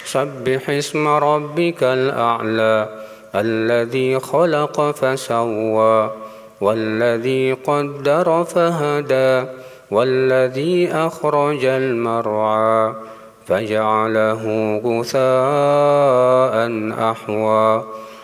سبح اسم ربك الأعلى الذي خلق فسوى والذي قدر فهدى والذي أخرج المرعى فجعله غثاء أحوى